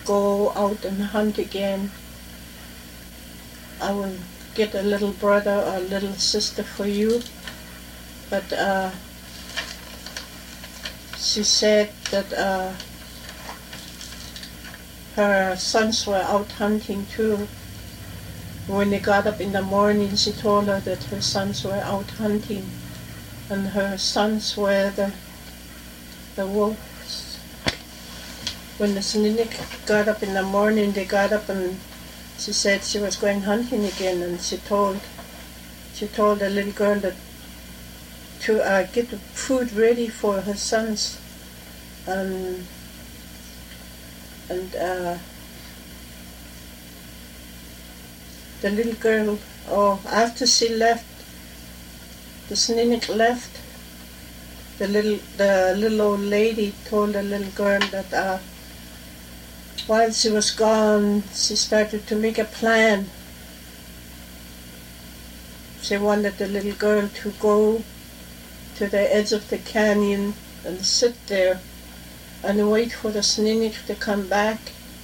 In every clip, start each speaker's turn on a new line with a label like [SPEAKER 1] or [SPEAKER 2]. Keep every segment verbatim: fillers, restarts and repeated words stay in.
[SPEAKER 1] go out and hunt again, I will get a little brother or a little sister for you. But uh, she said that uh, her sons were out hunting too. When they got up in the morning, she told her that her sons were out hunting, and her sons were the the wolves. When the Snuneymuxw got up in the morning, they got up and she said she was going hunting again, and she told she told the little girl that to uh, get the food ready for her sons, and and uh, the little girl, oh, after she left, the Snuneymuxw left, the little the little old lady told the little girl that uh, while she was gone, she started to make a plan. She wanted the little girl to go to the edge of the canyon and sit there and wait for the Snuneymuxw to come back.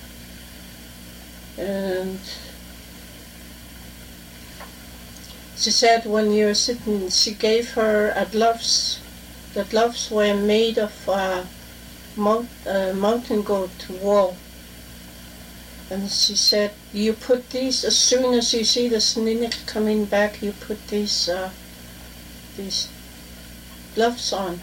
[SPEAKER 1] And she said when you're sitting, she gave her a gloves. The gloves were made of uh, mount, uh, mountain goat wool. And she said, you put these, as soon as you see the Snuneymuxw coming back, you put these uh, these gloves on.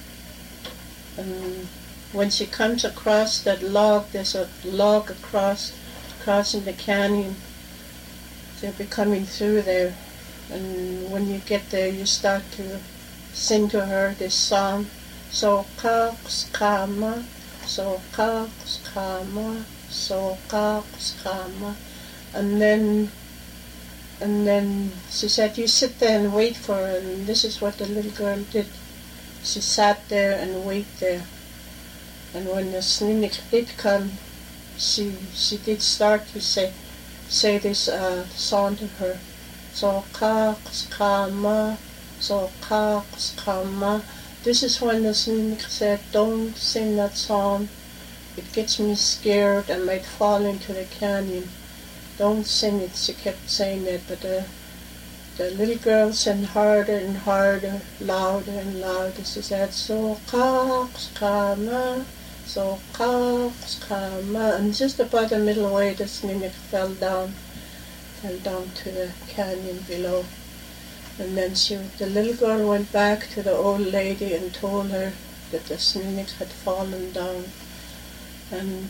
[SPEAKER 1] And when she comes across that log, there's a log across, crossing the canyon. They'll be coming through there. And when you get there, you start to sing to her this song. So kaks kama, so kaks kama, so kaks kama. And then, and then she said, you sit there and wait for her. And this is what the little girl did. She sat there and waited there. And when the Snuneymuxw did come, she she did start to say say this uh, song to her. So kaks kama, so kaks kama. This is when the Snuneymuxw said, don't sing that song. It gets me scared. I might fall into the canyon. Don't sing it. She kept saying that, but the the little girl sang harder and harder, louder and louder. She said, so kaks kama, so kaks kama. And just about the middle way, the Snuneymuxw fell down. fell down to the canyon below. And then she, the little girl went back to the old lady and told her that the Snuneymuxw had fallen down. And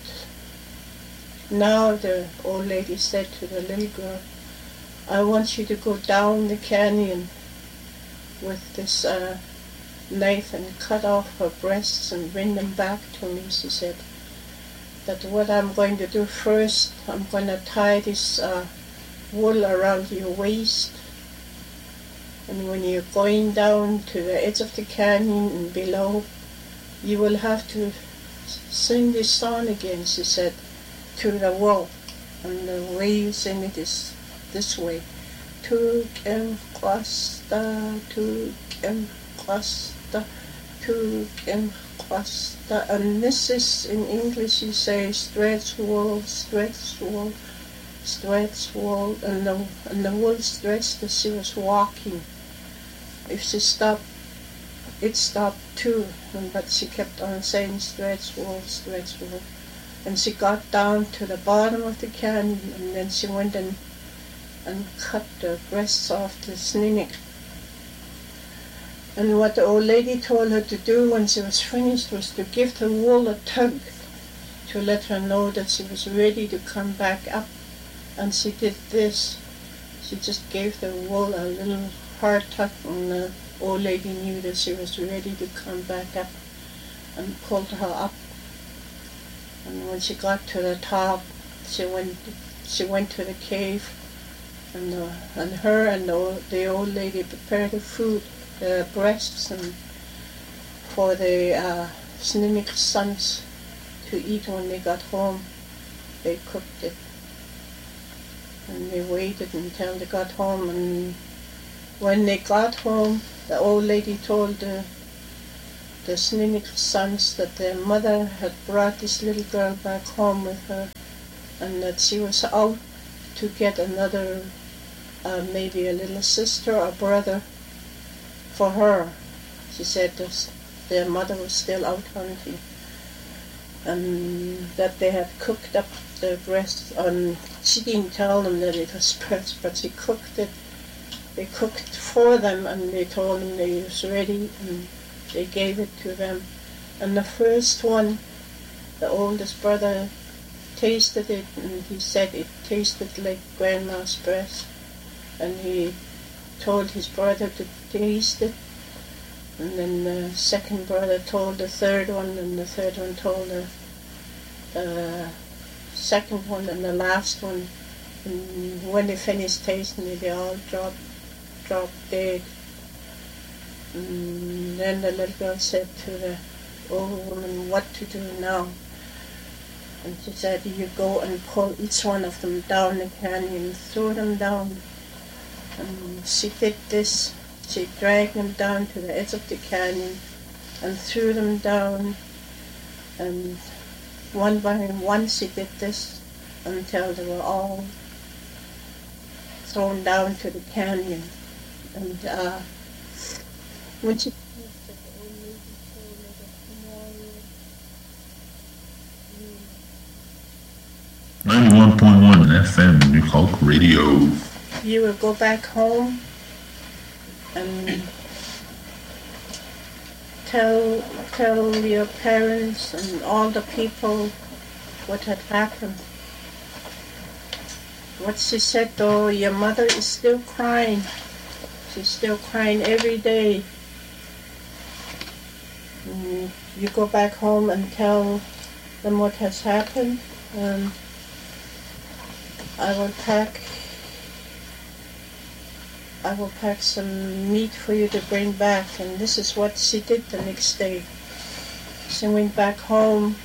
[SPEAKER 1] now the old lady said to the little girl, I want you to go down the canyon with this uh, knife and cut off her breasts and bring them back to me, she said. That what I'm going to do first, I'm going to tie this uh, wool around your waist, and when you're going down to the edge of the canyon and below, you will have to sing this song again, she said, to the wool. And the way you sing it is this way. Tukem kwasta, tukem kwasta, tukem kwasta. And this is, in English you say, stretch wool, stretch wool, stretch wool, and the, and the wool stretched as she was walking. If she stopped, it stopped too, but she kept on saying stretch wool, stretch wool. And she got down to the bottom of the canyon, and then she went and, and cut the breasts off the Snuneymuxw. And what the old lady told her to do when she was finished was to give the wool a tug, to let her know that she was ready to come back up. And she did this. She just gave the wool a little hard tug, and the old lady knew that she was ready to come back up, and pulled her up. And when she got to the top, she went she went to the cave, and uh, and her and the old, the old lady prepared the food, the breasts, and for the uh, Snuneymuxw sons to eat when they got home. They cooked it, and they waited until they got home. And when they got home, the old lady told the the Sninik sons that their mother had brought this little girl back home with her, and that she was out to get another, uh, maybe a little sister or brother for her. She said that their mother was still out hunting, and that they had cooked up the breast. And she didn't tell them that it was breast, but she cooked it. They cooked for them, and they told them they was ready, and they gave it to them. And the first one, the oldest brother, tasted it, and he said it tasted like Grandma's breast. And he told his brother to taste it. And then the second brother told the third one, and the third one told the, the second one, and the last one. And when they finished tasting it, they all dropped, dropped dead. And then the little girl said to the old woman, what to do now? And she said, you go and pull each one of them down the canyon, throw them down. And she did this. She dragged them down to the edge of the canyon and threw them down. And one by one she did this until they were all thrown down to the canyon. And uh, when she finished it, the old lady told her that tomorrow
[SPEAKER 2] ninety-one point one F M New Hulk Radio.
[SPEAKER 1] you will go back home and tell tell your parents and all the people what had happened. What she said though, your mother is still crying. She's still crying every day. And you go back home and tell them what has happened. And I will pack I will pack some meat for you to bring back. And this is what she did the next day. She went back home,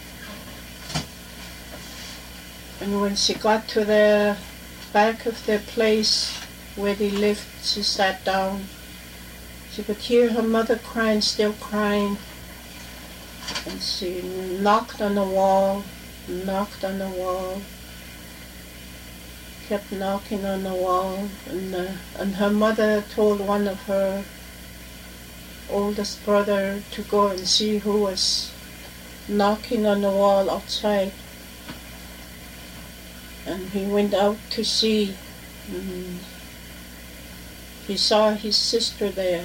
[SPEAKER 1] and when she got to the back of their place where they lived, she sat down. She could hear her mother crying, still crying. And she knocked on the wall, knocked on the wall. Kept knocking on the wall, and, uh, and her mother told one of her oldest brother to go and see who was knocking on the wall outside. And he went out to see, and he saw his sister there.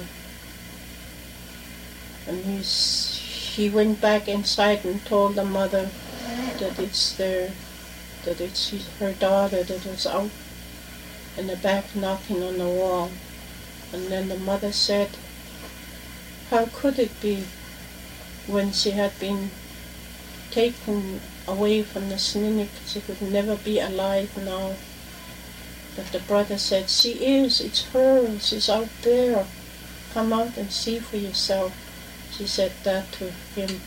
[SPEAKER 1] And he's, he went back inside and told the mother that it's their that it's her daughter that was out in the back knocking on the wall. And then the mother said, how could it be when she had been taken away from the Sninik, she could never be alive now? But the brother said, she is, it's her, she's out there. Come out and see for yourself. She said that to him.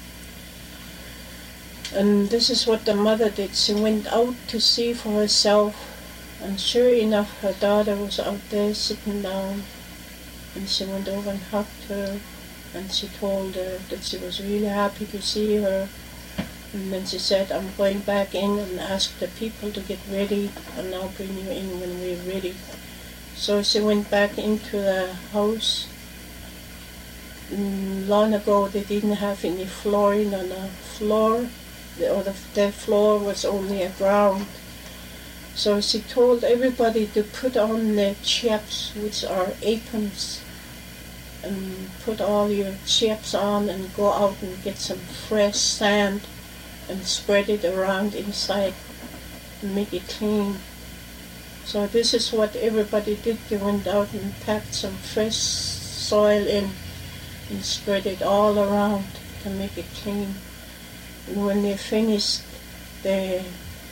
[SPEAKER 1] And this is what the mother did. She went out to see for herself, and sure enough, her daughter was out there sitting down. And she went over and hugged her, and she told her that she was really happy to see her. And then she said, I'm going back in and ask the people to get ready, and I'll bring you in when we're ready. So she went back into the house. And long ago, they didn't have any flooring on the floor. Or the, the floor was only a ground. So she told everybody to put on their chaps, which are aprons, and put all your chaps on and go out and get some fresh sand and spread it around inside and make it clean. So this is what everybody did. They went out and packed some fresh soil in and spread it all around to make it clean. And when they finished, they,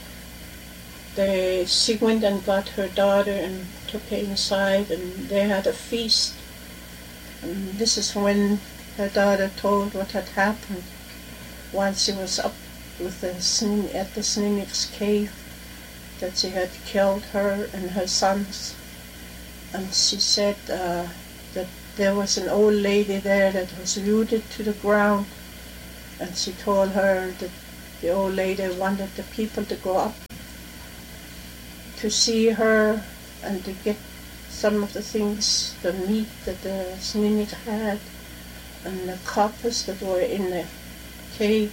[SPEAKER 1] they, she went and got her daughter and took her inside, and they had a feast. And this is when her daughter told what had happened while she was up with the Snin, at the Sninik's cave, that she had killed her and her sons. And she said uh, that there was an old lady there that was rooted to the ground, and she told her that the old lady wanted the people to go up to see her and to get some of the things, the meat that the Snuneyj had and the coppers that were in the cave.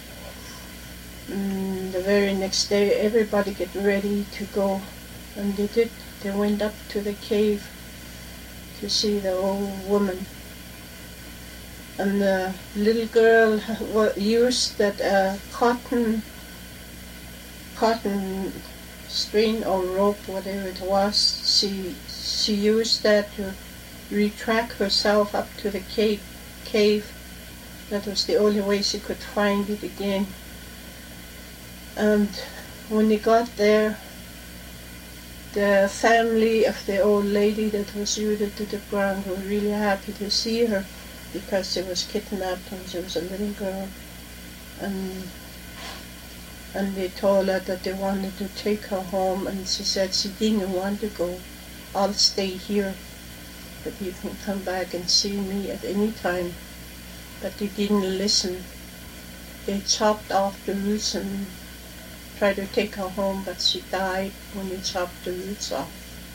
[SPEAKER 1] And the very next day everybody get ready to go, and they did. They went up to the cave to see the old woman. And the little girl used that uh, cotton, cotton string or rope, whatever it was. She she used that to retract herself up to the cave. Cave. That was the only way she could find it again. And when they got there, the family of the old lady that was rooted to the ground were really happy to see her, because she was kidnapped and she was a little girl. And and they told her that they wanted to take her home, and she said she didn't want to go. I'll stay here, but you can come back and see me at any time. But they didn't listen. They chopped off the roots and tried to take her home, but she died when they chopped the roots off.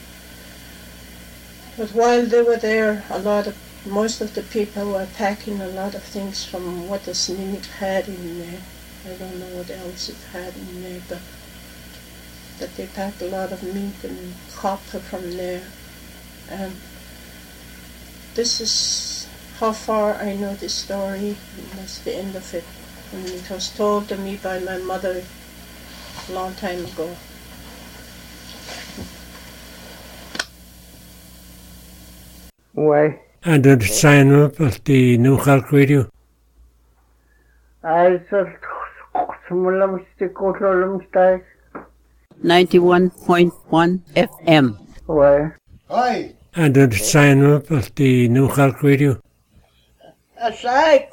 [SPEAKER 1] But while they were there, a lot of most of the people were packing a lot of things from what the Snuneyj had in there. I don't know what else it had in there, but that they packed a lot of meat and copper from there. And this is how far I know this story, and that's the end of it. And it was told to me by my mother a long time ago.
[SPEAKER 3] Why?
[SPEAKER 4] And did it sign up at the New Calc Radio?
[SPEAKER 3] I just
[SPEAKER 5] ninety-one point one F M.
[SPEAKER 3] Why?
[SPEAKER 6] Hi.
[SPEAKER 4] And did it sign up at the New Calc Radio?
[SPEAKER 3] As I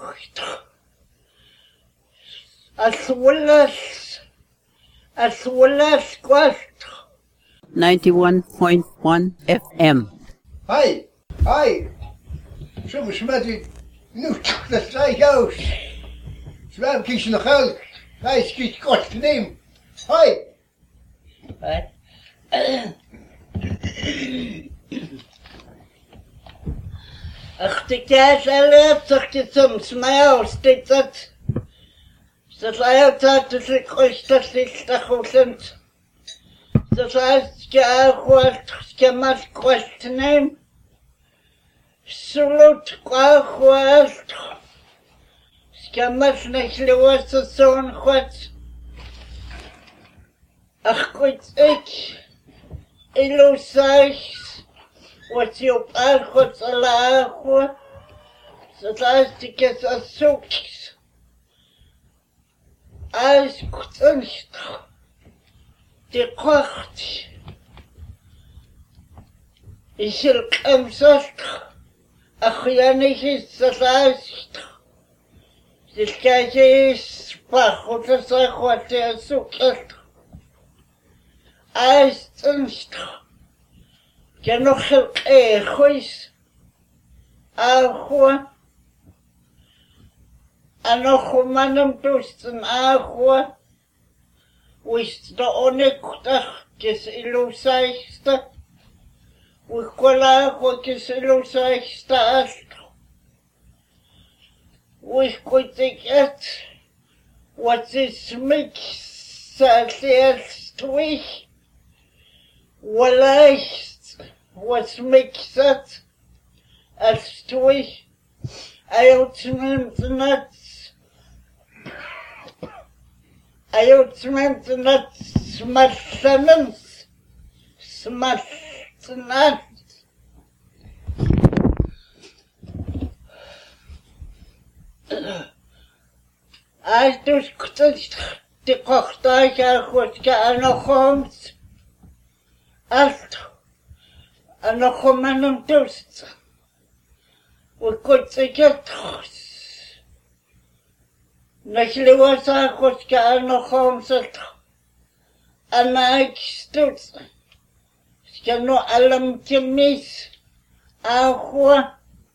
[SPEAKER 3] as well as as well as quest.
[SPEAKER 5] ninety-one point one F M.
[SPEAKER 6] Hi. Hi. Some smeddy nu the sky house. Swam kies nog geld. Hij schiet kort te nemen. Hi.
[SPEAKER 3] What? Ach, die kaas erlebt sich die zum Smile, steht das. Das heißt, dass ich euch das nicht sind. Das heißt, ich auch wollte, ich kann mal Quest nehmen. Salut, auch wollte. Ich kann mal nicht los, so ein Quest. Ach gut, ich, ich los euch. Wat je op aangoed zal lagen, zodat ik het als zoekt. Als kunst, die kocht. Is er kamsast, ach ja niet is dat uit. Dus kijk je eens, goed te zeggen wat je zoekt. Als kunst. Que no juiz agua anojo manam tustan agua wist de onekta que se ilusaista wikola agua que se ilusaista astro wikotiket what is mix salsestwich walais was makes it as to I ultimately nuts. I ultimately nuts smash lemons, smash nuts. I just couldn't the cocktail I was getting a homes. After. En nog om aan hem toest. We kunnen het goed. Nog leeuwen zijn goed gaan nog om zit. En ik stoot. Ik kan nog allemaal mis. Agua.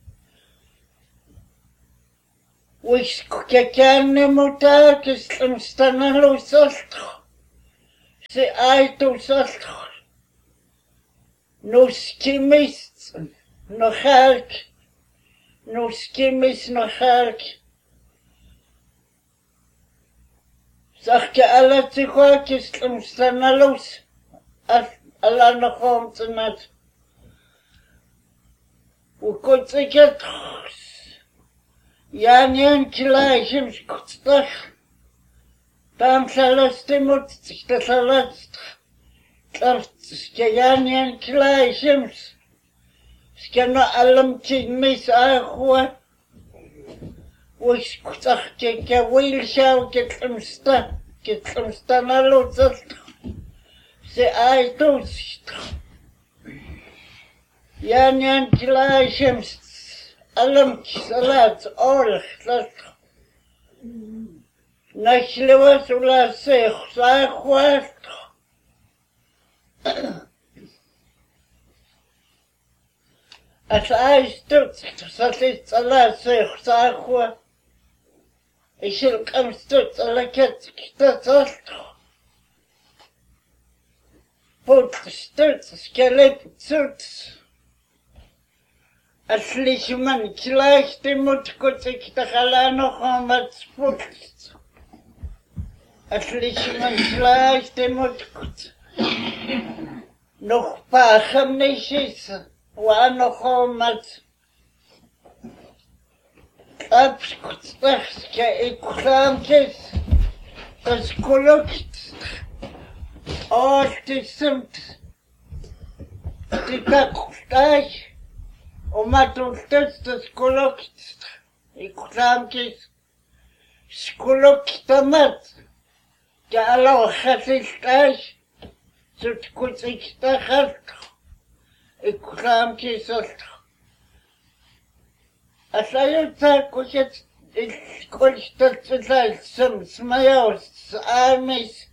[SPEAKER 3] Uiskukekäännimutaakis tlumstanalusoltro. Se aitusoltro. Nuskimis nohalk. Nuskimis nohalk. Sahke alatsikuakis tlumstanalus. Alla nohomtsenat. Ukotsiketros. Janjan kilaihim skutstach. Tam salastimut stiktasalast. Ske janjan kilaihim. Ske no alam tigmis ahua. Uiskutach keke wilshau ketlimsta. Ketlimsta nalutzalt. Se aitusht. Janjan kilaihim. Alam salat orch lat. Nachlewas ula sech saachwat. As aistut salit salat sech saachwa. Ishil kamstut alaket kitatsalt. Put stut skelep tsut. Aslich man gleich dem Mutkutzig der Halano Homat Sputz. Aslich man gleich dem Mutkutz. Noch Pacham nicht ist, war noch Homat. Abskutz, das Ikramkis, das Kulukt. Oh, die sind die Takustach. Oma tultes das Kulukt. Ikramkis. Skuluktamat. Ja Allah hasistach. Zut kutsiktachat. Ikramkis alt. Asayuta kuchet iskolstatsat sam smayaus amis.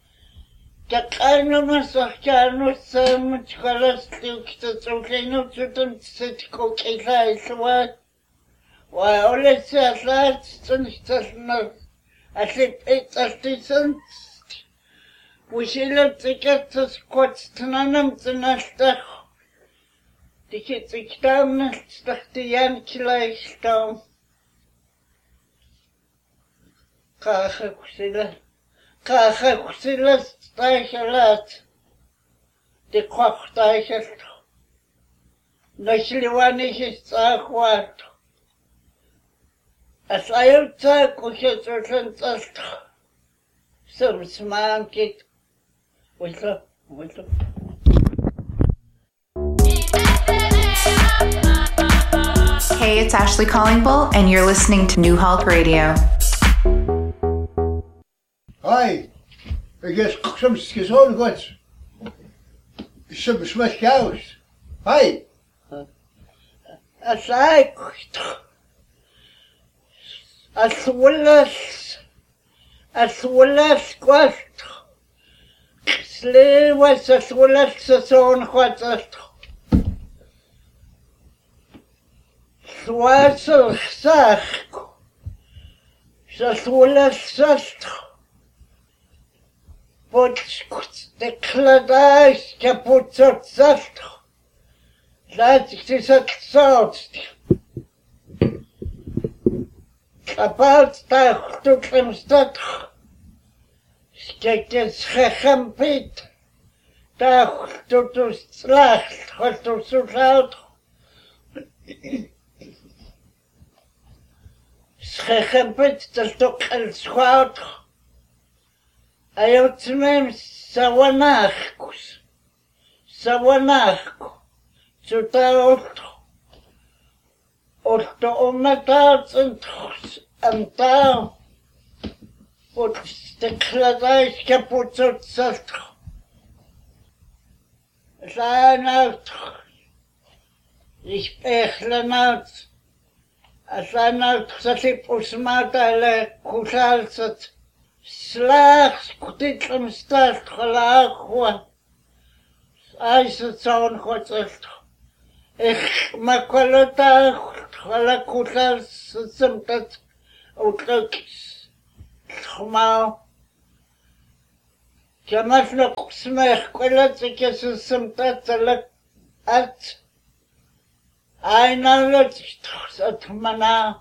[SPEAKER 3] Какая сахарну сам чкаластик цуклину цутун цитко килайсва. Ва олеся лац цунстасна. Аслит эцастисан. Ушила цикатс котстнанам цнастах. Тихи циктам стахтиян килайстам. Каха кусила. Каха кусила стайхалат. Де коchtайхалт. Нахливанихи стахват. Асайута кухетсуланцалт. Сумсманкит. Уйла, уйла.
[SPEAKER 7] Hey, it's Ashley Collingbull, and you're listening to New Halt Radio.
[SPEAKER 6] Hi, I guess some skizol got some smash cows. Hi.
[SPEAKER 3] Asai Aswillas Aswillas quast. Slay was Aswillas son quatsat. Swasel sach. Aswillas sast. But the cladais kaputzot sast. That is a salt. About that to come stat. Skekes hechampit. That to to slash, what to suit. Hechampit the stock and squat. I have to name Sawanachkus. Sawanachkus. So that Otto omatats and and down. But the cladais kaputzot salt. Sein out. Ich bechlen out. Sein out satip usmata le kusalsat. Slag skutitlam start gelagwa. Eisat zo'n godsalt. Ich makwalota ala kutas simtat Utlux Tmao Jamafna Smech Quelatikasum Tatsalak at I know that Mana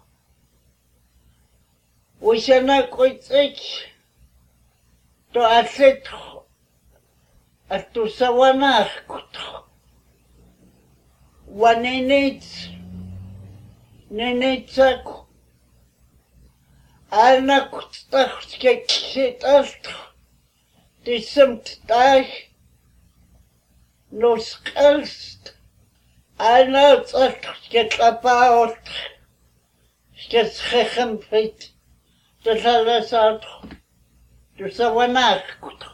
[SPEAKER 3] we shall not quit it to asset at to Sawana one in it Nenetsak Alna Kutstach shit us the sumt die no skulls I know that get about get hechem fit the salasat to Sawana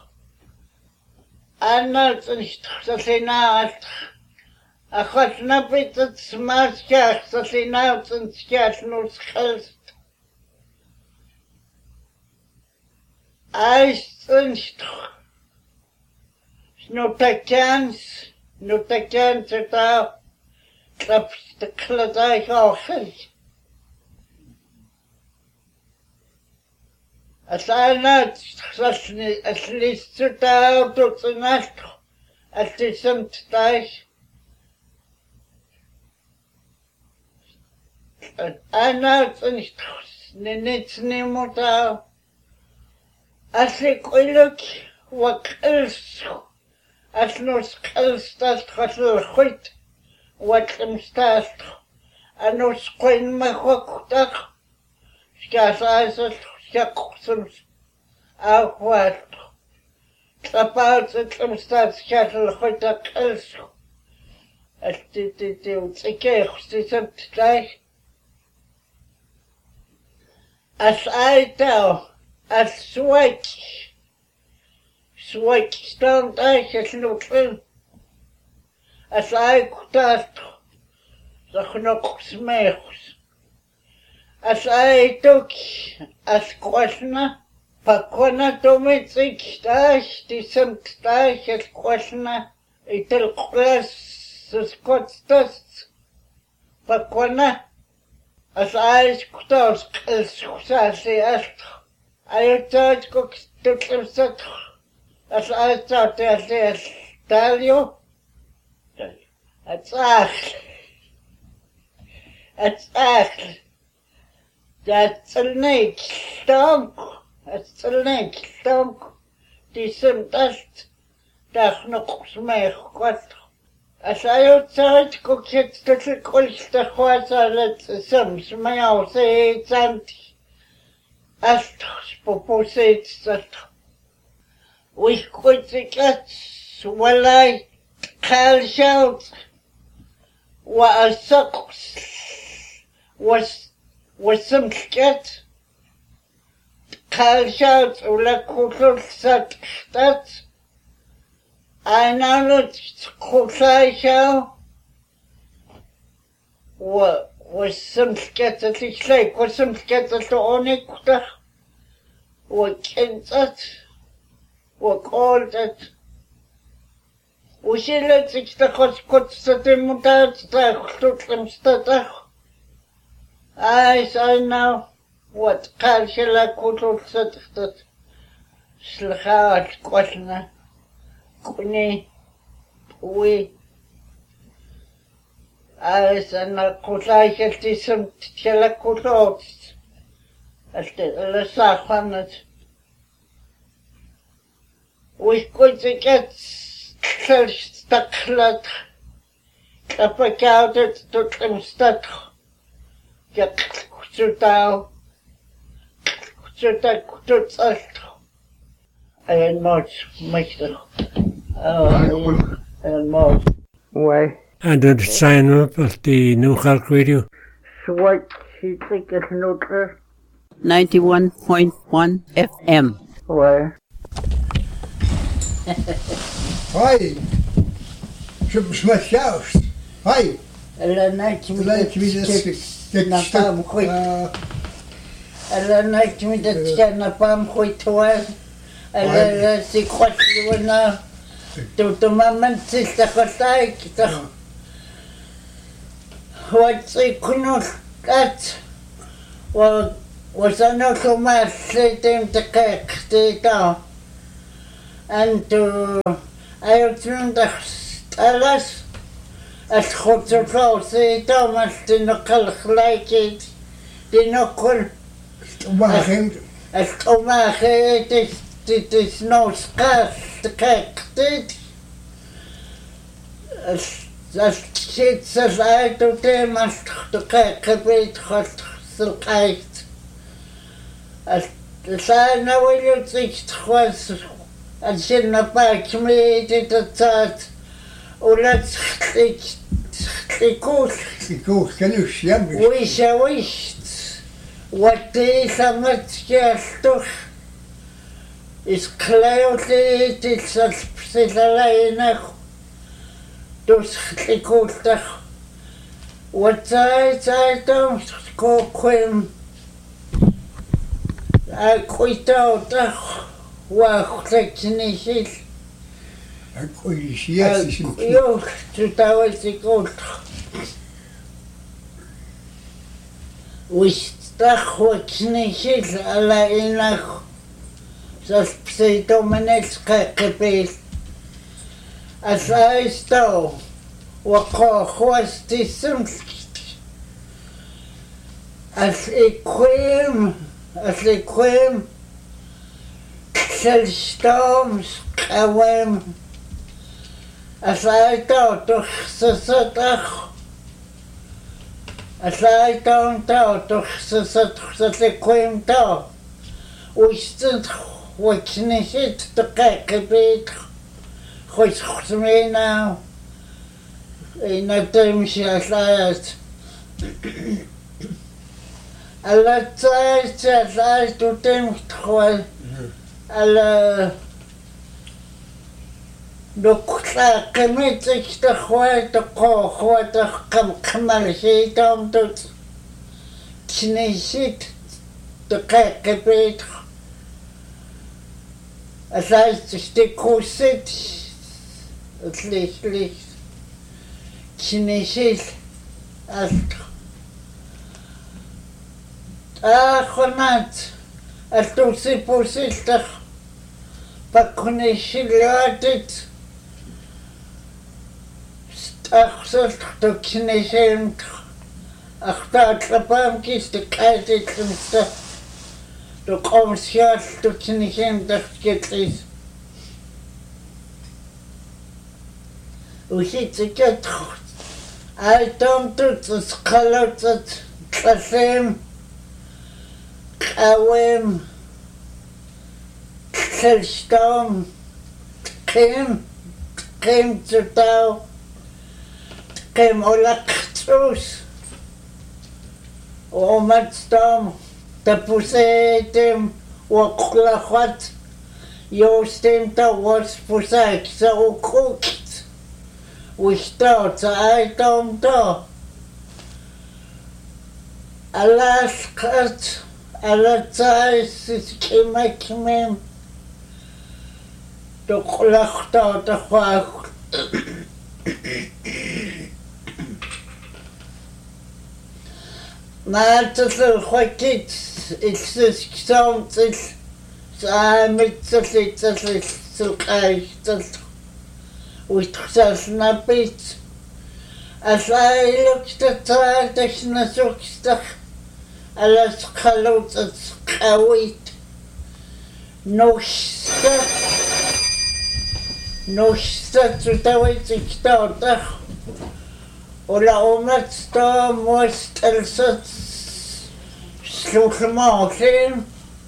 [SPEAKER 3] I know that they now I got not bit that smart gas that they now and scarce no skulls. I think no takans, no takans at all. Klaps the kladai ochen. As I know, at least to the out of the night, at the same time. I know it's nicht niemand da. Als ik look wat else, als nos else dat gaat goed, wat hem staat, en nos koin me goed dag. Schaas als het schaksums, ook wat. Klapaut het hem staat, schaas goed dag else. Het dit dit dit ik krijg dit het gleich. As I tell, as switch, switch don't I just look in. As I could the knock smells. As I took, as questioner, Pakona to me think stash, decent stash, as questioner, it'll class the Scots dust. Pakona. As I could ask, as Sassy asked, I thought cook took him set. As I thought, as I tell you, it's asked, it's asked, that's a neck stunk, it's a neck stunk, decent dust, that's no smell, what? As I thought, cook it to the coast the horse, I let some smell say it's empty. As proposed that we could get well, I can't shout what a sucks was was some scat. Can't shout or like could set that. I know that Kosai show was some scat at each lake, was some scat at the Onyx, what can that, what called that. We see let's extra cots that the mutants that took them stutter. I say now what culture like could set that Slahat Quatna. Kuni, we, as an accolade, is some telecotots, as the Lasahanet. We could get stuck that, up out it to them stuck, get to down, to that to that. I am not much. Oh, and more. Why?
[SPEAKER 4] And the sign up of the New Hulk Radio.
[SPEAKER 3] So what you think is neutral?
[SPEAKER 5] ninety-one point one F M.
[SPEAKER 3] Why?
[SPEAKER 6] Hi. Щоб смачався. Hi.
[SPEAKER 3] Але навіть ми
[SPEAKER 6] Like
[SPEAKER 3] на пам хоч. Але навіть ми це на пам хоч твар. Але си хоче вона. Тут момент це хватає. What they could not get, well, was another match in the cake, the dog. And to I returned the Stella. As God zo vrouw zei, Thomas, die nogal gelijk heeft, die nogal... Als Thomas heeft, is dit is nou schaars te kijken, dit. Als als zit ze uit op hem, als te kijken weet, God zo kijkt. Als zij nou wil je zich was, als je naar buiten mee dit het zat, ولا تخليك تخليكوش
[SPEAKER 6] تخليكوش كانوش يمش
[SPEAKER 3] ويشا ويشت واتي سمت كاستوش اسكلايو تي تسال بسيطلاينك دوس تخليكوش تخ واتاي تاي توم كوكويم اكويتاو تخ واخلتني
[SPEAKER 6] Yo,
[SPEAKER 3] tu estaba ese corto. Está Joaquinich a la inajo. Sas pseito menetska kepil. As I stole. Wako hosti sumskit. As equim. As equim. Selstoms kawem. As I thought of Sasatach, as I don't out of Sasat Quinto, we stood watching it to crack a bit, which was me now in a time she has last. A lot of as I to them, I'll Doksa kemitsik de khoy de ko khoy de kam kamal shi dom tut knisit de kakebet asay ste kusit atlich knisit ast ah khonat astu si posit pa knisit Ach, so to knisem. Ach, da trapam kist de kalte kunste. Du kommst ja to knisem das getris. U sitzt get. I don't do this color that kasem. Kawem. Selstom. Kem. Kem zu tau. Kem olaktus. Omatstom. Tapusetem. Waklachat. Jostem ta was pusak so cooked. We start I don't know. Alaskat. Alatzais is kimakimem. Doklachta de kwak. Maar het is een goed iets. Het is gezond. Het is samen. Het is het is zo krijg. Het is hoe het snap iets. Als hij lukt het daar, dat je naar zoekt. Alles gelukt het kwijt. Nog stad. Nog stad, zo dat weet ik dat. Ola omat sta most elsat slutmaten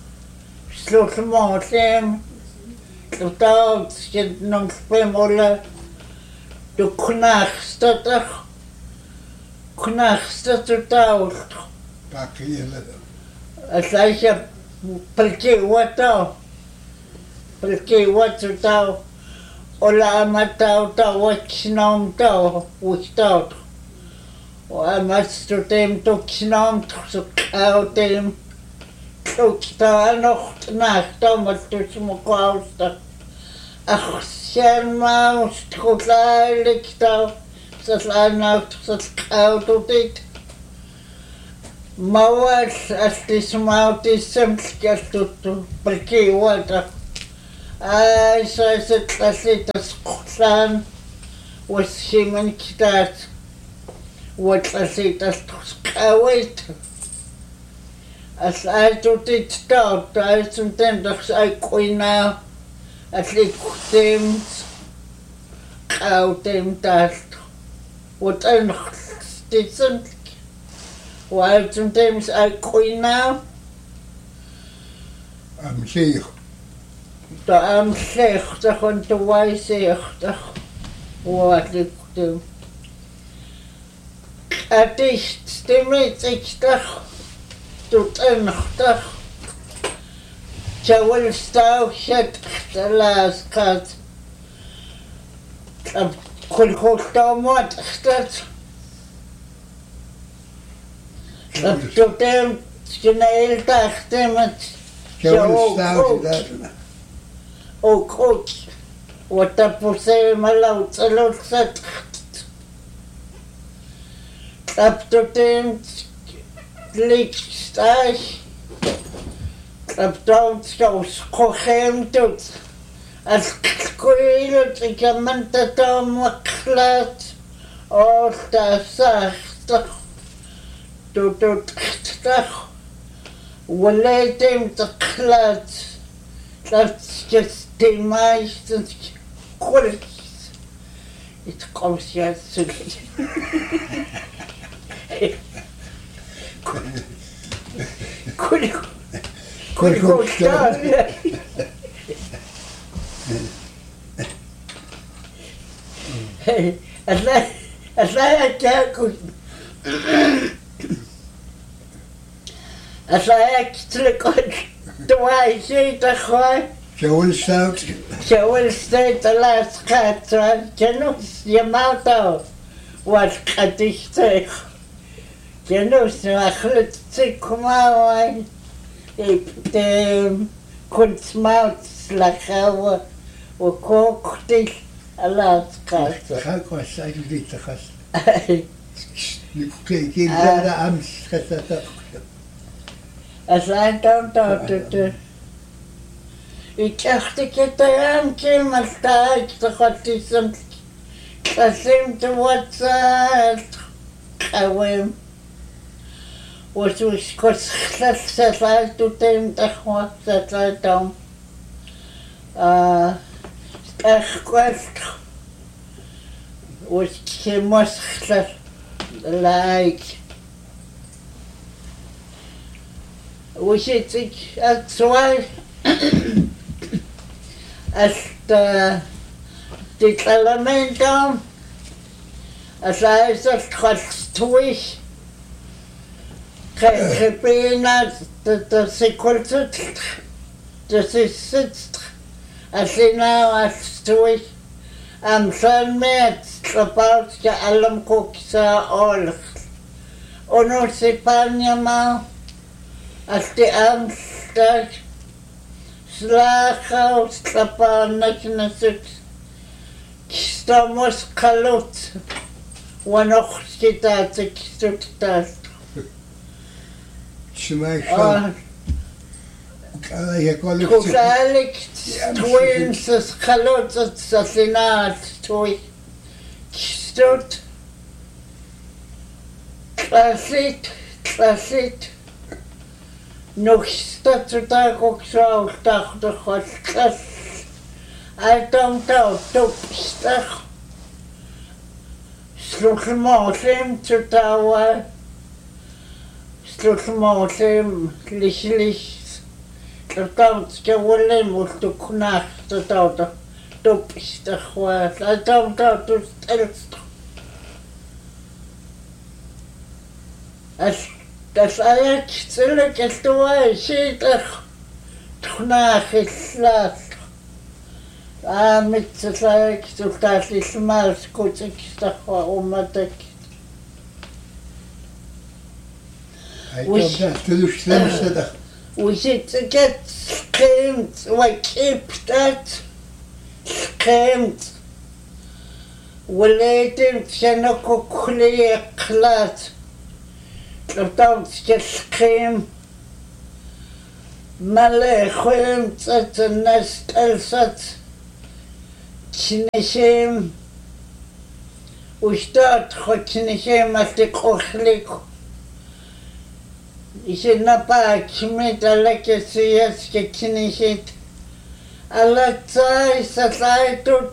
[SPEAKER 3] slutmaten totalt skit nog fem ola du knachsta tak knachsta totalt
[SPEAKER 6] tak hele
[SPEAKER 3] asaya porque wata porque wata tau ola matau tau watchnam tau without Og master dem toksnam så kau dem toksta nacht nacht om at du som kausta. Ach själva skotlarligt så slanaut så kau du dit. Mawal astismautissamlkaltuttu palkiwata. Ai saisatlaslitasqullaan wassiman kitaat watlaslitasqawait. As aitutit taut aitsuntemtaks aikkuinaa atlikkuteemt qauteemtaalt watanqtitsan waitsunteemt aikkuinaa
[SPEAKER 6] am seeg
[SPEAKER 3] ta am slechtach en te wijzechtach watlikkuteem aticht stemmetzichtach tutanqtach Chawalstauxatqtalasqat tlap kulkultaumatqtat tlap tutem skinailtaqtemat
[SPEAKER 6] Chawalstauxatqtat
[SPEAKER 3] oqut watapusemallautsalulsatqat tlap tutem likstaj Abdount goes cochemdwt as gwyl i gymaint y dom wachlad o'r dasach dwdwt chtach wyle dim dachlad that's just dim aes yn gwrs it's gosiad sy'n gwrs Kulkulstaan. Alla alla jakku. Alla jaktlekon. Tuai siitä khoi.
[SPEAKER 6] Chawalstaut.
[SPEAKER 3] Chawalstaut alasqatran kenus yamauto. Wat qadichtay. Kenus akhlet tsikumawai. Dem kunstmautslachawa o koktil alasqat.
[SPEAKER 6] Khakwas ailitakhas. Nikukekilada amsqatata.
[SPEAKER 3] Asaantautaututu. Ikachtiketayam kilmaltaik taqatisam. Qasim tuwatsat. Qawim. Was was kostlas satay tutem takhwa satay tam ah akhwast was kemos khlas like was it at zwei hasta declaramento as I said khastui Repena de sekultut de sitzt asina astui am son met about ja allem koksa ol ono se panyama asti am stag slachos klapanaknasut stamos kalut wanoch kitat kitut
[SPEAKER 6] Shmai يقول
[SPEAKER 3] كذلك توين سخلوت سفينات توي كستوت كلاسيت كلاسيت نوكستات تاكوك ساو تاخد خلقس أيتم تاو توبستخ سلوك الموسم تتاوى سلوك الموسم ليش ليش Tawt kawalem ultu kunach tawt top sta khwa la tawt tawt elst as das ayat selek estoa shit kunach islat a mit selek tultat ismal skutik sta khwa umatek
[SPEAKER 6] Ay tawt tulush lemsada
[SPEAKER 3] وزيت جت سقيمت وكبتت سقيمت وليت شنكو كلي قلات тлутаутикаллқиим малехуим цатнас алсат чинишим устат хотинишим астиқохлик исинапаакимит аллакасиаска чинишит аллатсай салайтут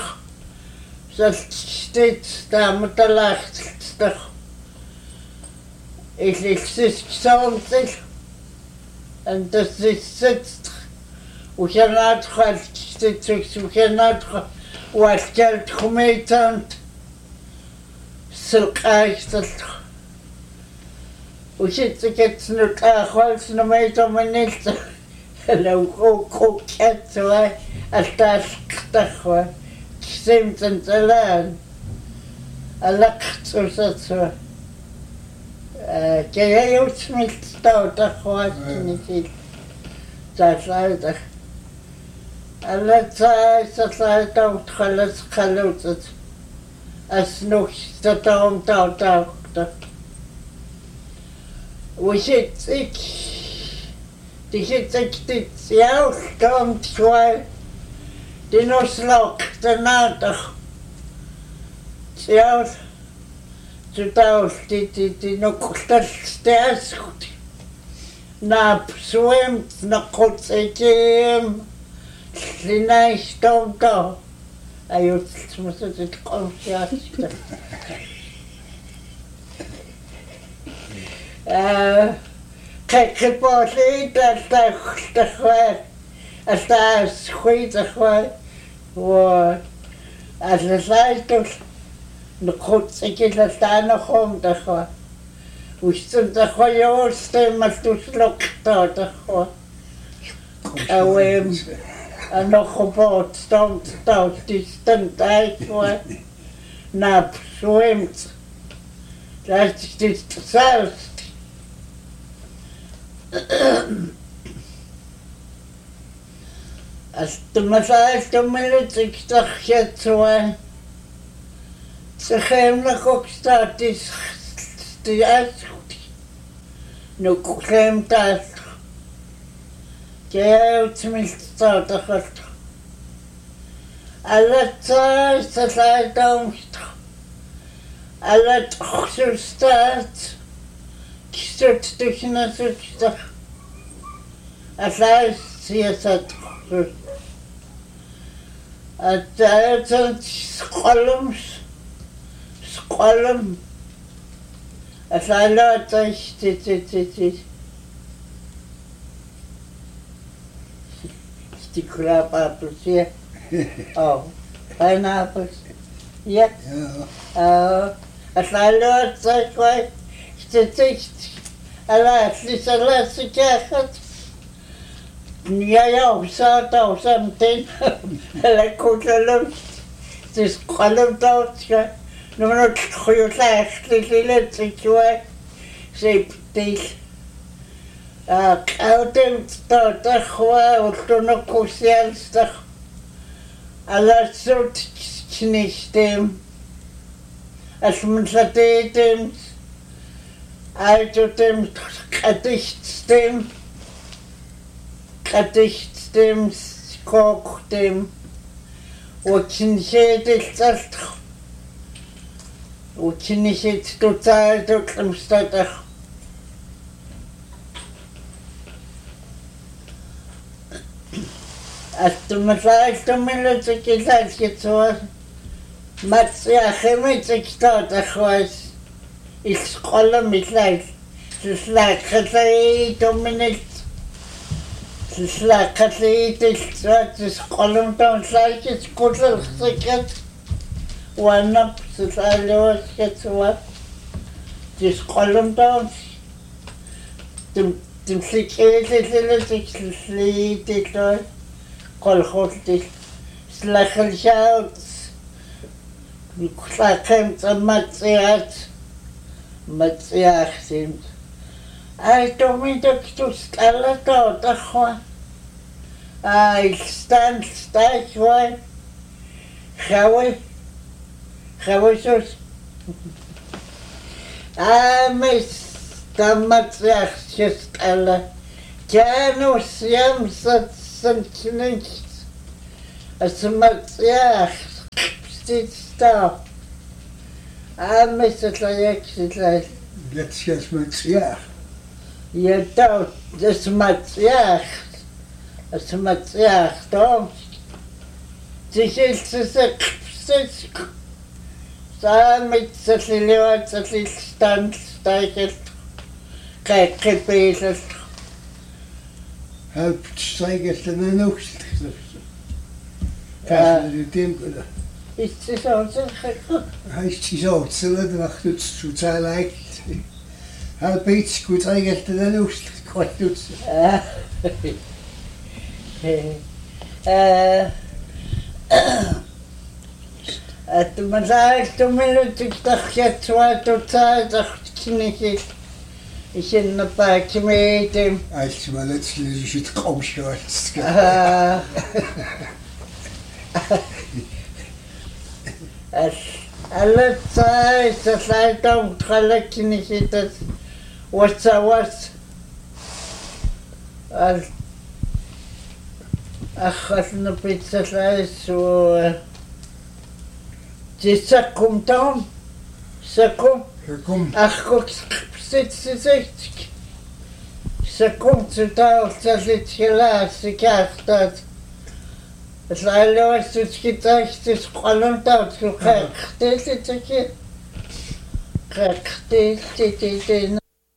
[SPEAKER 3] салстит тааматалаахталтар илилсисксаунтил антассит ухянаатхалтитсукс ухянаатха уалкалт хумейтант силқаисталт уситсикатснут аахвалснумейтоманилта лаукоуккатсуа алтаалқтарва кисимтанталаан аллаққтусатсуа э кеяютсмилт таутархуассинисил таасаатар аллатсаа сасаатаут халас халуутат аснух татаум таутаақта уситсик тихитсиктит яул том туай динослок танаатар яул тутаул тити нокулталстаасхут нап суэм нокутсеким линайстомто аюутсмусут консиаста э кэкэполи талтахтахвай астаас хуитахвай во асласайтул нокутсекиластаанахом тахва устун тахва ёстэмалтуслоктаа тахва ауэм анохобот стомт таутистэн тайфва нап суэмт ластистит саус астмасаалтуммилутиктархиатсуа сахэмнакокстаатис тиасхут нукклэм таас кеутмилтаатахалт аллатсаа сасаатаумст аллат хсустаат кисут тихнасутта аллаас сиасат атаатат сколумс сколум аллааташ тититити стикрапапуси oh pineapples yeah uh аллааташ кой титит аллаатлисалаассикаахат я усаата усамтен лакуталам тис қаламтаутка номер хойулаашлилилатсикуа септил а каутем тотахва ултунокусиалстах алассут чинистем асмунсатеетем айтотем катихтем катихтем скоктем учиншеэтэлцалт учиншеэт туцаатуклэмстатах аттумасаалтуммилутикилаалкитсуа матсиахэмитиктаатахвас исқолламиллаал сислааққалаи тумминил сислааққалиитиллуат исқолламтаунлаакит куллерсикат уаннап сисаалуаскатсуа исқолламтаун тим тимсикээллилитикслиитиллуа қолхултил слахалшаут никлаакэм цаматсиат матсиахсим ай томитоктус аллатоо тахва ай стан стайхвай хавай хавайсус а мис Stammatsiachs alle. Janus jamsatsen nicht. As matsiach sitzt da. Amisatlayaksit.
[SPEAKER 6] Let's get matsiach.
[SPEAKER 3] Je dood, as matsiach. As matsiach, dan. Zich is ze sitzt. Damit satliwa satlit stand stijgert. Kijk gebezigd.
[SPEAKER 6] Help stijgert en een oogst. Kijk, de tempel.
[SPEAKER 3] Is het zo zeg?
[SPEAKER 6] Hij is zo, het zullen wacht het zo zijn lijkt. Help iets goed stijgert en een oogst. Kwart doet ze.
[SPEAKER 3] Eh. Het me zei toen minuten ik dacht je twee tot tijd dacht ik ik in de pak met hem.
[SPEAKER 6] Als je maar net zoals je het kom schrijft.
[SPEAKER 3] Ah. Alle tijd dat hij dan gelijk niet dat wat zo was. Al. Ach, als een pizza is zo. C'est ça comme temps, ça comme.
[SPEAKER 6] Kom.
[SPEAKER 3] Ach, kijk, zit ze zegt. Ze komt zo daar, ze zit helaas, ik krijg dat. Het alles is gedacht, het is gewoon dat, zo krijg dit, dit, dit. Krijg dit, dit, dit, dit.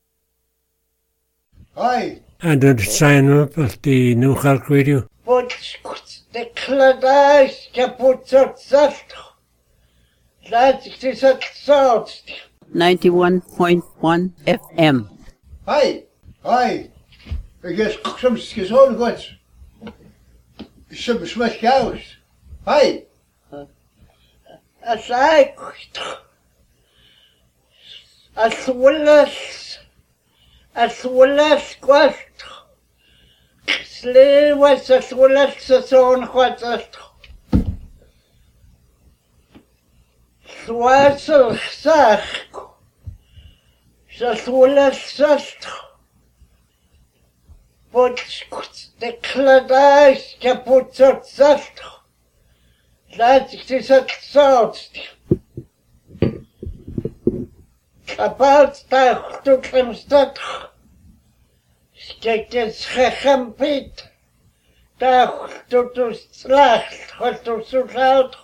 [SPEAKER 6] Hoi.
[SPEAKER 4] En dat zijn op op die New York Radio.
[SPEAKER 3] Wat de kladijs kapot zat zat. Laat ik dit het zout.
[SPEAKER 5] ninety-one point one F M.
[SPEAKER 6] Hoi. Hoi. Ik is soms gezond goed. Soms wat chaos. Hoi.
[SPEAKER 3] Als ik als willes als willes kwast. Slee was als willes zo'n kwast. Swasel zag. Als willes zast. Wat de kladijs kapot zat zast. Laat ik dit het zout. Kapot daar tot hem staat. Kijk eens gegampit. Daar tot ons slaagt. Wat ons zo zout.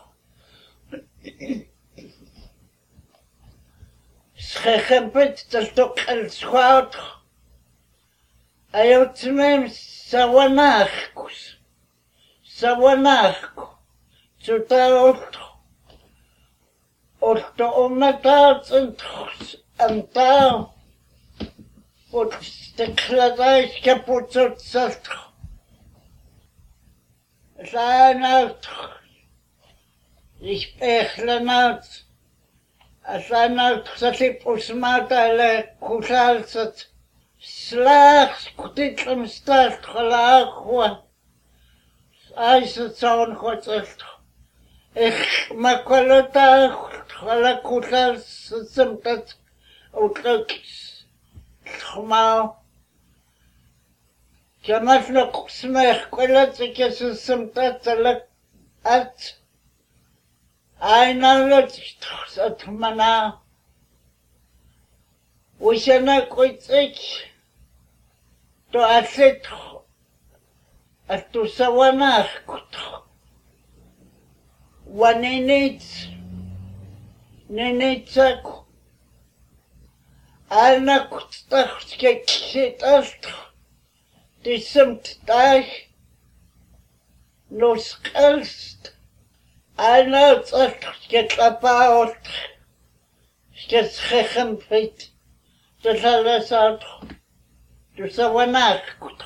[SPEAKER 3] Gegampit dat toch een schout. Hij had hem sawanachkus. Sawanachkus. Zo daar och de ometaat en daar wordt de kladijs kapot zat zat. Zijn uit. Ik pechlen uit. Zijn uit dat ik osmaat alle kusal zat. Slaags kutit hem staat gelaag gewoon. Hij is het zo'n goed zegt. Ik maak wel het uit, alle kusals zijn dat uitloopt. Maar je mag nog smeek, wel dat ik je zijn dat alle uit. Een ander is dat mana. We zijn ook iets ik. To asset. At to sawanach. Wanenits. Nenetsak. Alna kutstach skeksit ast. Disemt dag. Nos elst. Alna tsak sketlapaot. Sketschechempit. Dat alles uit. Dus dat was nagekocht.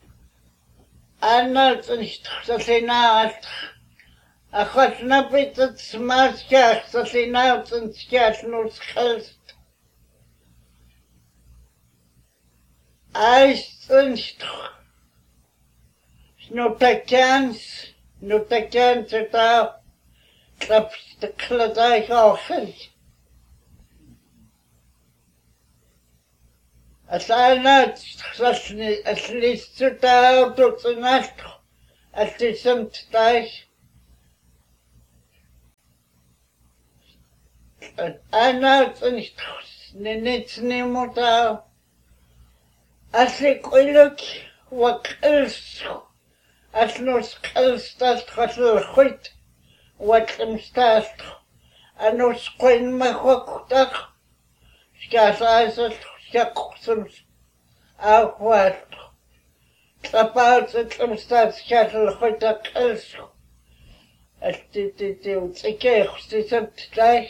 [SPEAKER 3] En dat is dat hij naast. Ik had snap ik dat smaakjes dat hij naast een schaars nog schelst. Hij is een stok. Not a chance. Not a chance dat klap de kladij gaat. Asana sasni aslistuta tutsunastro aslisamtai ana tsunistros ninitsnimuta aslikuluk wakils asnos kalstas khaslkhut watlimstas anos qoin mahwakutak skasasas Jacksons Ahwat Tapals at Stats Cattle Hotak also at the Tikeh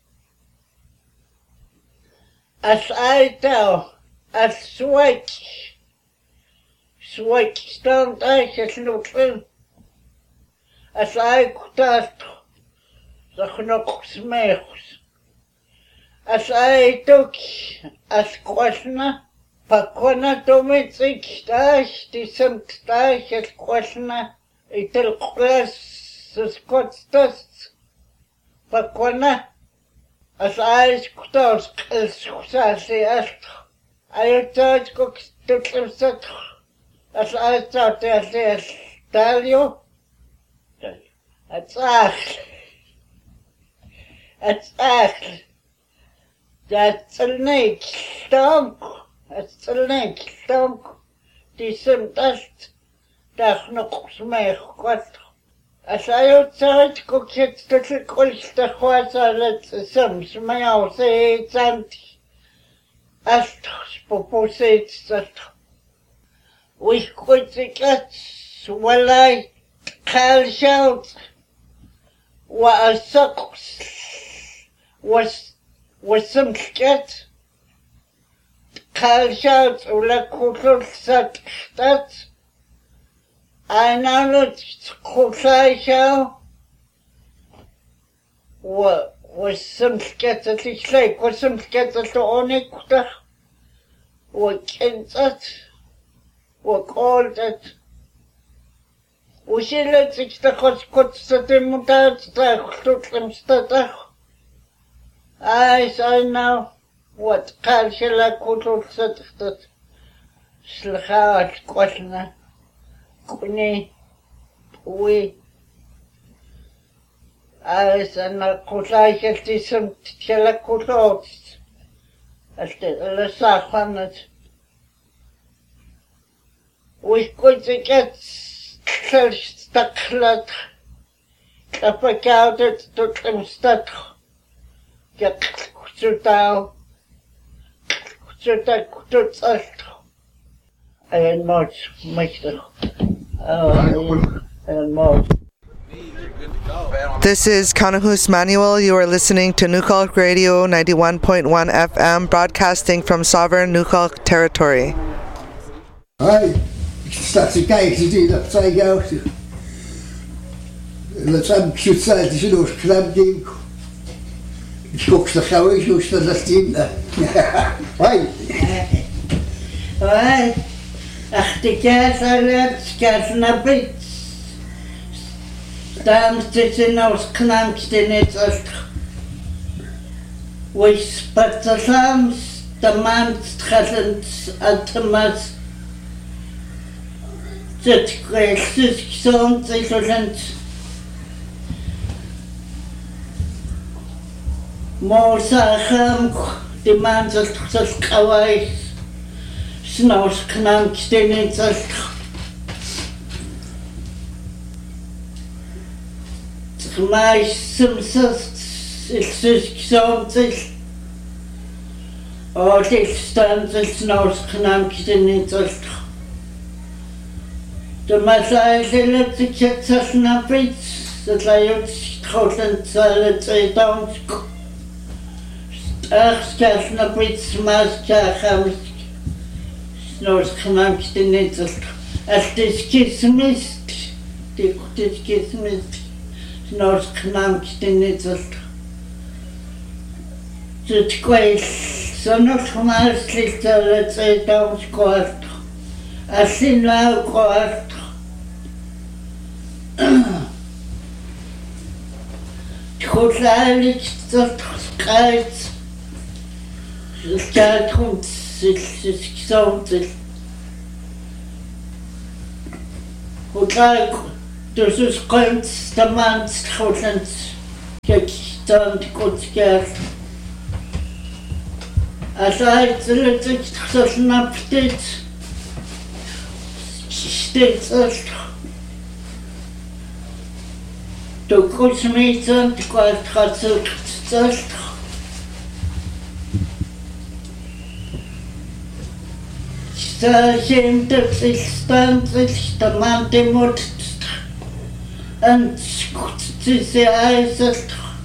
[SPEAKER 3] as I tell as Swike Swike stand I has no film as I could ask the Knox Mehos. As I took as questioner, Pakona domestic dash, decent dash as questioner, itel class, the Scots dust, Pakona, as I scotters, as Sussasi asked, I thought cooks took him set, as I thought as as Dalio, at Ash, at Ash. That's a snake stomp. That's a snake stomp. Decent dust. That's no smell. What? As I outside cook it to the coast the horse I let some smell say it's empty. As Popo says that we could get well I call shout what a sucks was was some scat call shout ula kultur sat that I know not kultur show what was some scat at least like was some scat at the only kuta what can that what called that we see let's extend cost the mutat the kultur stat I I know what culture culture set that slhat questioner kuni we I sana kulai kestisem tela kulot aste la safanat we could get staklat kapakaudet to krimstat get kutsutao kutsutao kutsutao and much much oh and more.
[SPEAKER 8] This is Kanahus Manuel. You are listening to Nukalk Radio ninety-one point one F M, broadcasting from sovereign Nukalk territory.
[SPEAKER 6] Hi, that's a guy to do that side out. Let's have cute side, you know, club game. Schooks the shower, you should have seen that. Hi.
[SPEAKER 3] Hi. Ach, die Käse, Käse, na bit. Там стены aus Knampste nicht aus. Wo ich spatzams, der Mann stressend Atomas. Das ist gesund, sich sind. Mosacham, die Mann sagt, das Kawaii. Snaus Knampste nicht aus. Mais simsas ilsus ksomtis or distances nos knamkstenitzast. The Masai electric snapits, the Layuts Trotan Salet a donsk. Achska snapits maska hams nos knamkstenitzast. As this kismist, the kismist. Nos knamkstenitzast. Zut gweil, so nos chmarslit alet a donsk gwart. Asin lau gwart. Tchotlalig zot skait. Skait hund силсискисаутил хутаак тусус qaimt тамаант хулант кекстаант котскаар асаалтилтик тасалнаптит стейцэл токусмитсан тиквартхацэлцэл Сахемтэцэлстанцэл тамантэмот анцкутсисе айсэлт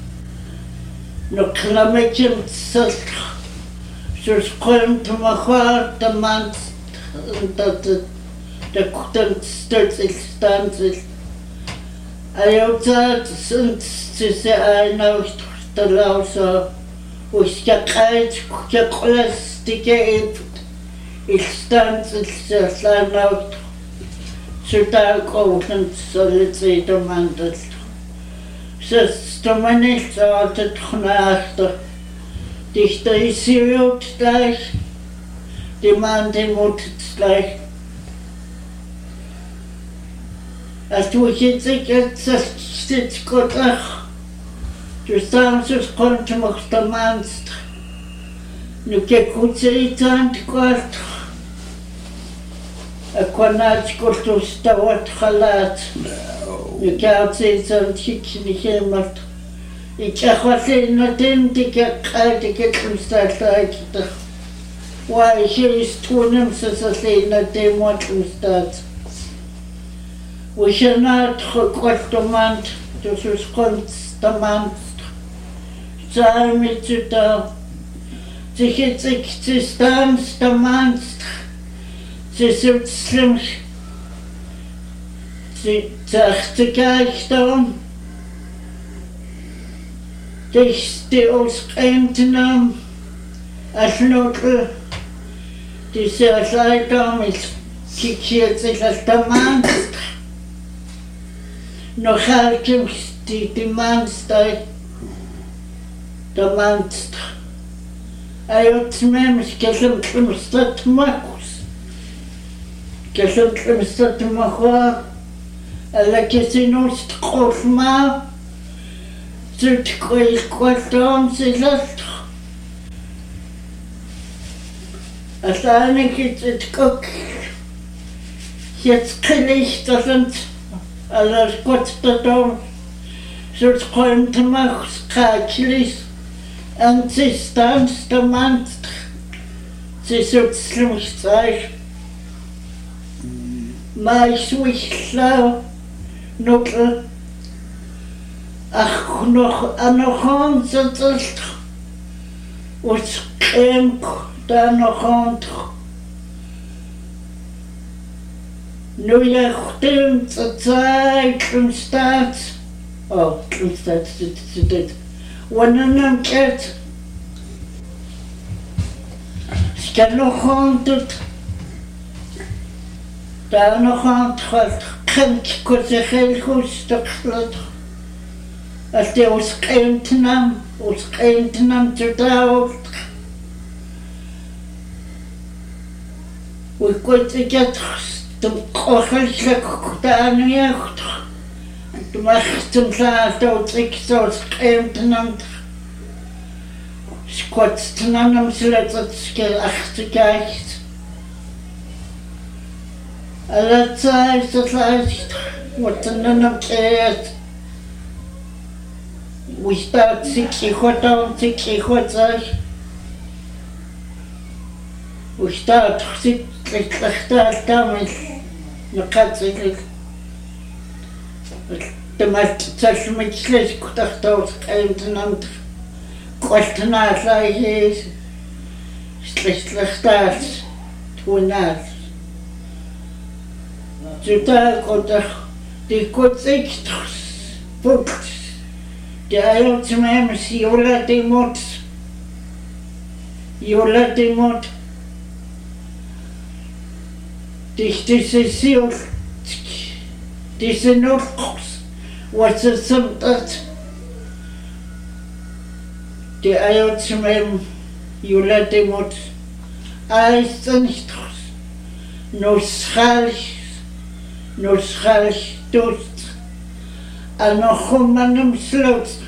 [SPEAKER 3] нокламэкэмцэлт сусқэмтмахаар тамант тат такутэнцэлстанцэл аюутаат сэнцсисе айнаут талаусаа ускакайт кукеқластикеэт Ilstanzilsalaut Sudakohlen solitidamandel. Sestamanilt saatet knaasta. Dihta isiut gleich. Die Mande mutet gleich. Als du jetzt jetzt sitzt Gottach. Du samsus konnte mich der Manst. Nu ke kutsitant kwart akwanat kurtus tawat khalat nu ke atsitant hikni hemat ikhakhwatlina tentike qatike kumstatlaakita wa histunam sasalina temot kumstat wishanat khokwartumant tusus konstamant zamitsuta Зихицик цистам стаманст цисутслим цахтикайхтом тихсти усқэмтнам алнутл тисиалайтамил кикиацилалтаманст нохалкимсти тиманстай таманст Ayotmem kellim tlumstatmakus kellim tlumstatmakwa alla kesinus tqolma zutqil qoltom silalt asane kitskok jetzt kriegt das sind alles gut datum zutqolmtmachs kaklis Anzistans der Mann, sie sutzten mich zeig. Ma ich schlau, nuttel, ach noch an noch an sitzt, und kemp da noch an. Nu ja stimmt zur Zeit im Staat, oh, im Staat sitzt das. Wanneer het skal nog honderd daar nog aan het kind kon zich heel goed stuklet als die ons kind nam ons kind nam te dood we kon zich het de kochelijk daar niet Du machst zum Schlaf, du trickst aus Kämpfen skotzt an am Slötzertske achtzigeicht. Alle Zeit, das leicht, was an einem Käse. Wo ich da zicki hotta und zicki hotta. Wo ich da zicki hotta, damit, na Katze, de macht das mit schlecht gedacht aus keinen Kosten gleich schlecht das tun das total oder die kurz echt Fuchs der uns mehr Siola Demot Iola Demot dich diese Siola diese Nordkurs was es sind das die Eier zum Essen Jula Demot Eisen no schalch no schalch doet en nog om aan hem sloot